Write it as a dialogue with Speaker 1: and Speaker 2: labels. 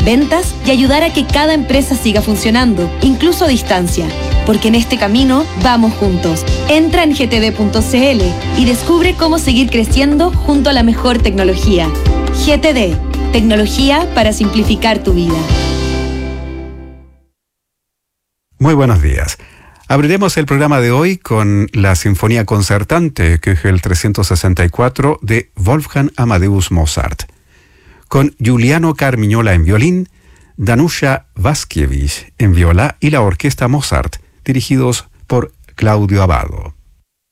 Speaker 1: ventas y ayudar a que cada empresa siga funcionando, incluso a distancia. Porque en este camino vamos juntos. Entra en gtd.cl y descubre cómo seguir creciendo junto a la mejor tecnología. GTD, tecnología para simplificar tu vida.
Speaker 2: Muy buenos días. Abriremos el programa de hoy con la Sinfonía Concertante, que es el 364 de Wolfgang Amadeus Mozart, con Giuliano Carmignola en violín, Danusha Vaskiewicz en viola y la Orquesta Mozart, dirigidos por Claudio Abbado.